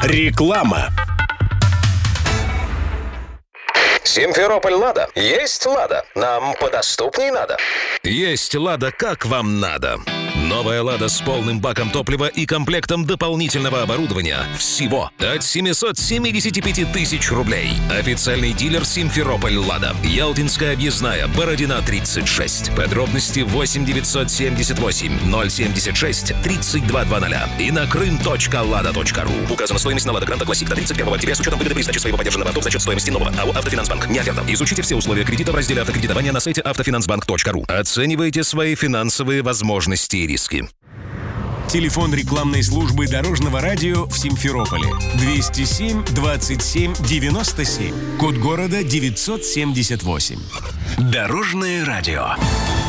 Реклама. Симферополь «Лада». Есть «Лада». Нам подоступней надо. Есть «Лада», как вам надо. Новая «Лада» с полным баком топлива и комплектом дополнительного оборудования всего от 775 тысяч рублей. Официальный дилер «Симферополь «Лада». Ялтинская объездная, Бородина, 36. Подробности 8 978 076 3220 и на крым.lada.ру. Указана стоимость на «Лада Гранта Классик до 31 октября с учетом выгоды при сдаче своего подержанного авто за счет стоимости нового. АО «Автофинансбанк». Не оферта. Изучите все условия кредита в разделе автокредитования на сайте автофинансбанк.ру. Оценивайте свои финансовые возможности и риски. Телефон рекламной службы Дорожного радио в Симферополе 207 27 97. Код города 978. Дорожное радио.